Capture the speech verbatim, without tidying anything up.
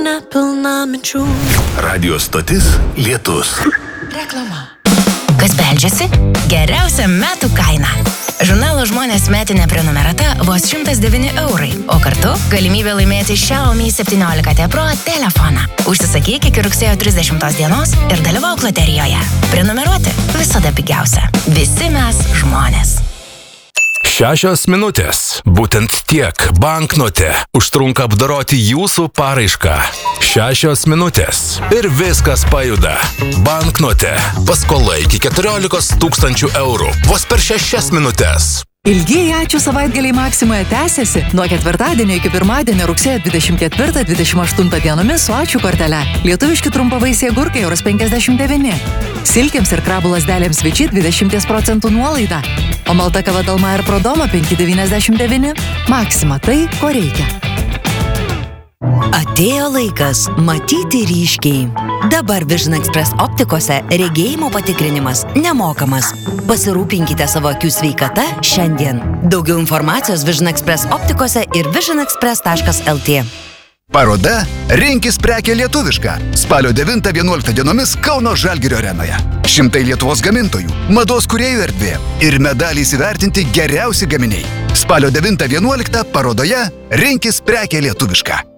Nepilna minčių. Radio stotis Lietus. Reklama. Kas beldžiasi? Geriausia metų kaina. Žurnalo Žmonės metinė prenumerata vos šimtas devyni eurai, o kartu galimybė laimėti Xiaomi septyniolika T Pro telefoną. Užsisakyk iki rugsėjo trisdešimtos dienos ir dalyvauk loterijoje. Prenumeruoti visada pigiausia. Visi mes žmonės. Šešios minutės. Būtent tiek banknote užtrunka apdoroti jūsų paraišką. Šešios minutės. Ir viskas pajuda. Banknote. Paskola iki keturiolikos tūkstančių eurų. Vos per šešias minutės. Ilgieji ačiū savaitgaliai Maksimoje tęsiasi nuo ketvirtadienio iki pirmadienio rugsėjo dvidešimt ketvirtą dvidešimt aštuntą dienomis su ačiū kortele. Lietuviški trumpavaisiai agurkai euras penkiasdešimt devyni. Silkėms ir krabų lasdelėms vičiai dvidešimt procentų nuolaida. O malta kava Dalma ir Prodoma penki devyniasdešimt devyni. Maksima tai, ko reikia. Atėjo laikas matyti ryškiai. Dabar Vision Express optikose regėjimo patikrinimas nemokamas. Pasirūpinkite savo akių sveikata šiandien. Daugiau informacijos Vision Express optikose ir vision express taškas el tė. Paroda Rinkis prekę lietuvišką. Spalio devintą vienuoliktą dienomis Kauno Žalgirio arenoje. Šimtai Lietuvos gamintojų, mados kūrėjų erdvė ir medaliais įvertinti geriausi gaminiai. Spalio devintą vienuoliktą parodoje Rinkis prekę lietuvišką.